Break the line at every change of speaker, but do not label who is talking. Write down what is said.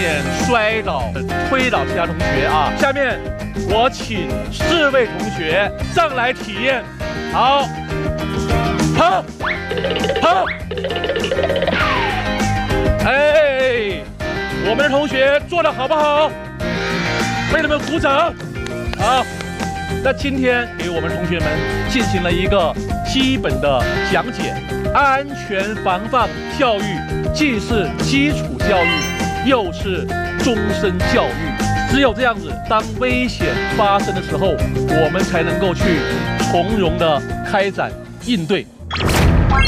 免摔倒、推倒其他同学啊。下面我请4位同学上来体验。好，好，好。哎，我们的同学做得好不好？为他们鼓掌。好，那今天给我们同学们进行了一个基本的讲解。安全防范教育既是基础教育，又是终身教育。只有这样子，当危险发生的时候，我们才能够去从容的开展应对。